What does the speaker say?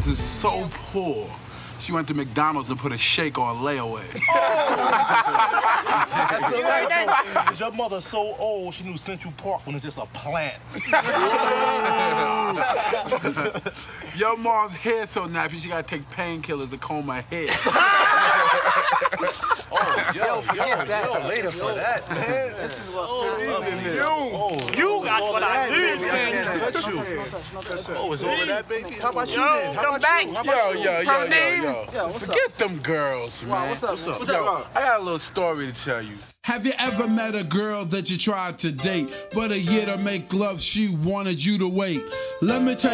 mom's is so poor. She went to McDonald's and put a shake on layaway. Is your mother so old she knew Central Park when it's just a plant? Your mom's hair so nappy she gotta take painkillers to comb her hair. Yo, later for that, man. This is what's You got what I need, man. Touch you. Oh, it's over that, baby? How about you then? Come back. Yo. Forget them girls, man. What's up? I got a little story to tell you. Have you ever met a girl that you tried to date, but a year to make love she wanted you to wait? Let me tell